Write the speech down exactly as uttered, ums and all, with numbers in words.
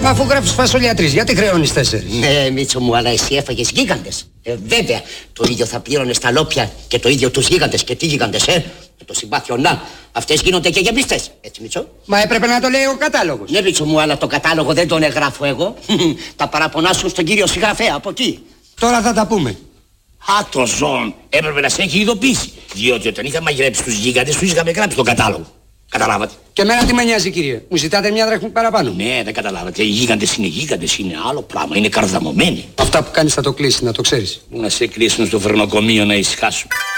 Μα αφού γράφεις φασολιά τρεις, γιατί χρεώνεις τέσσερις? Ναι, Μίτσο μου, αλλά εσύ έφαγες γίγαντες. Ε, βέβαια, το ίδιο θα πλήρωνες τα λόπια και το ίδιο τους γίγαντες. Και τι γίγαντες, ε? Με το συμπάθειο να. Αυτές γίνονται και γεμιστές. Έτσι, Μίτσο. Μα έπρεπε να το λέει ο κατάλογος. Ναι, Μίτσο μου, αλλά το κατάλογο δεν τον εγγράφω εγώ. Τα παραπονά σου στον κύριο συγγραφέα, από εκεί. Τώρα θα τα πούμε. Α, το ζώον. Έπρεπε να σε έχει ειδοποιήσει. Διότι όταν είχα μαγειρέψει τους γίγαντες, τους είχαμε γράψει τον κατάλογο. Καταλάβατε? Και εμένα τι με νοιάζει, κύριε? Μου ζητάτε μια δραχμή παραπάνω? Ναι, δεν καταλάβατε. Οι γίγαντες είναι γίγαντες, είναι άλλο πράγμα. Είναι καρδαμωμένοι. Αυτά που κάνεις θα το κλείσει, να το ξέρεις. Να σε κλείσουν στο φρενοκομείο να ησυχάσουν.